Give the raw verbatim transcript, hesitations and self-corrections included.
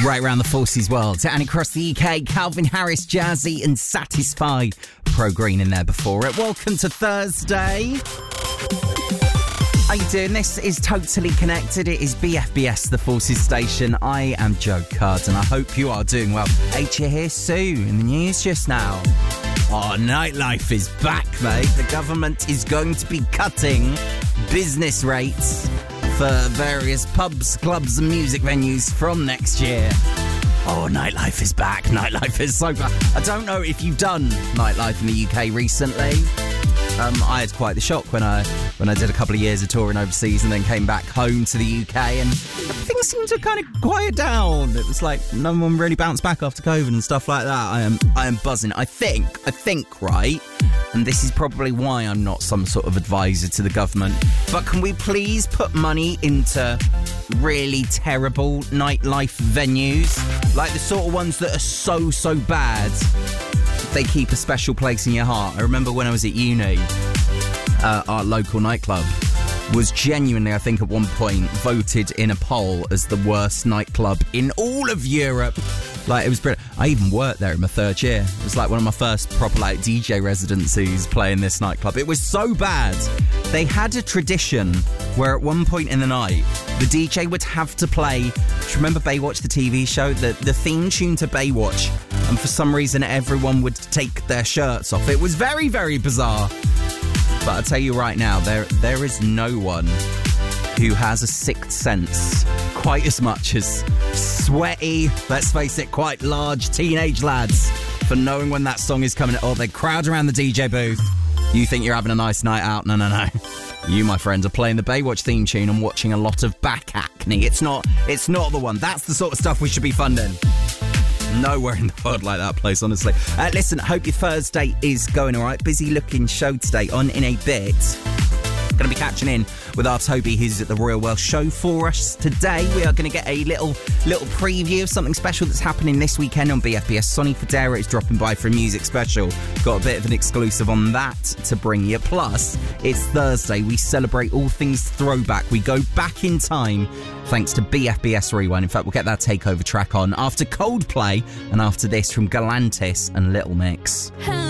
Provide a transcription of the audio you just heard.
Right around the Forces world and across the U K, Calvin Harris, Jazzy and Satisfied. Pro Green in there before it. Welcome to Thursday. How you doing? This is Totally Connected. It is B F B S, the Forces station. I am Joe Card and I hope you are doing well. H you here soon in the news just now. Oh, nightlife is back, mate. The government is going to be cutting business rates for various pubs, clubs and music venues from next year. Oh, nightlife is back. Nightlife is so back. I don't know if you've done nightlife in the U K recently. Um, I had quite the shock when I when I did a couple of years of touring overseas and then came back home to the U K and things seemed to kind of quiet down. It was like no one really bounced back after COVID and stuff like that. I am I am buzzing. I think, I think, right, and this is probably why I'm not some sort of advisor to the government, but can we please put money into really terrible nightlife venues? Like the sort of ones that are so, so bad they keep a special place in your heart. I remember when I was at uni, uh, our local nightclub was genuinely, I think at one point, voted in a poll as the worst nightclub in all of Europe. Like, it was brilliant. I even worked there in my third year. It was like one of my first proper like D J residencies playing this nightclub. It was so bad. They had a tradition where at one point in the night, the D J would have to play, do you remember Baywatch, the T V show? The, the theme tune to Baywatch. And for some reason, everyone would take their shirts off. It was very, very bizarre. But I'll tell you right now, there there is no one who has a sixth sense quite as much as sweaty, let's face it, quite large teenage lads for knowing when that song is coming. Oh, they crowd around the D J booth. You think you're having a nice night out? No, no, no. You, my friend, are playing the Baywatch theme tune and watching a lot of back acne. It's not, it's not the one. That's the sort of stuff we should be funding. Nowhere in the world like that place, honestly. Uh, listen, hope your Thursday is going all right. Busy looking show today. On in a bit, going to be catching in with our Toby, who's at the Royal Welsh Show for us today. We are going to get a little little preview of something special that's happening this weekend on B F B S. Sonny Fodera is dropping by for a music special. Got a bit of an exclusive on that to bring you. Plus, it's Thursday. We celebrate all things throwback. We go back in time thanks to B F B S Rewind. In fact, we'll get that takeover track on after Coldplay and after this from Galantis and Little Mix.